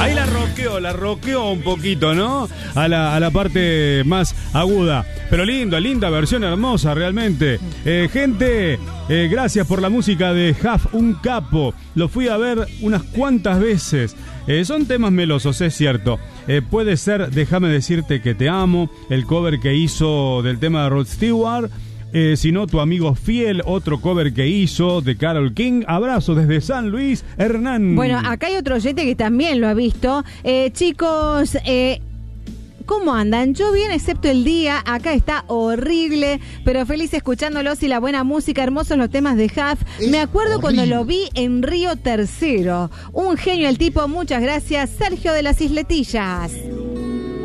Ahí la roqueó un poquito, ¿no? A la parte más aguda. Pero linda versión, hermosa realmente. Gente, gracias por la música de Huff, un capo. Lo fui a ver unas cuantas veces. Son temas melosos, es cierto. Puede ser Déjame decirte que te amo, el cover que hizo del tema de Rod Stewart. Si no, Tu amigo fiel, otro cover que hizo de Carole King. Abrazo desde San Luis, Hernán. Bueno, acá hay otro oyente que también lo ha visto. Chicos, ¿cómo andan? Yo bien, excepto el día. Acá está horrible, pero feliz escuchándolos y la buena música. Hermosos los temas de Huff. Me acuerdo cuando lo vi en Río Tercero. Un genio el tipo. Muchas gracias, Sergio de las Isletillas.